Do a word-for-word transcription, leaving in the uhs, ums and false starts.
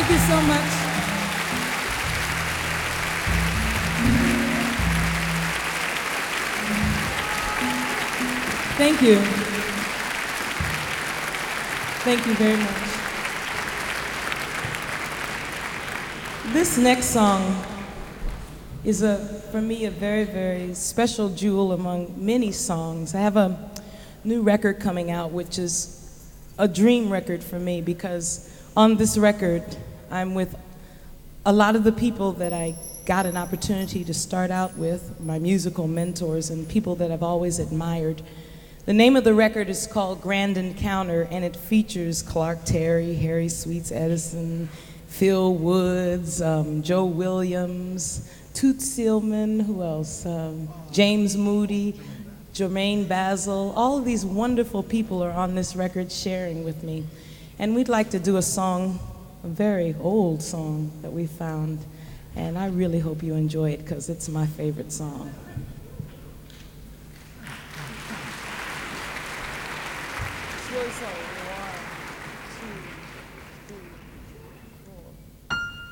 Thank you so much. Thank you. Thank you very much. This next song is, a, for me, a very, very special jewel among many songs. I have a new record coming out, which is a dream record for me, because on this record, I'm with a lot of the people that I got an opportunity to start out with, my musical mentors and people that I've always admired. The name of the record is called Grand Encounter, and it features Clark Terry, Harry Sweets Edison, Phil Woods, um, Joe Williams, Toot Seelman, who else? Um, James Moody, Jermaine Basil. All of these wonderful people are on this record sharing with me. And we'd like to do a song, a very old song that we found. And I really hope you enjoy it, because it's my favorite song. It's really sorry. One, two.